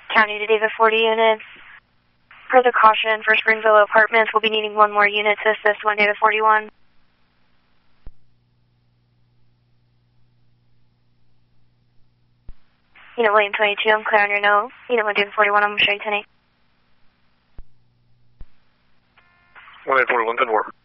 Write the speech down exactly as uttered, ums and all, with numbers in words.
County to David, forty units. Per the caution for Springville Apartments, we'll be needing one more unit to assist one David forty-one. Unit William twenty-two, I'm clear on your note. Unit one David forty-one, I'm going to show you ten eight. one David forty-one, ten four.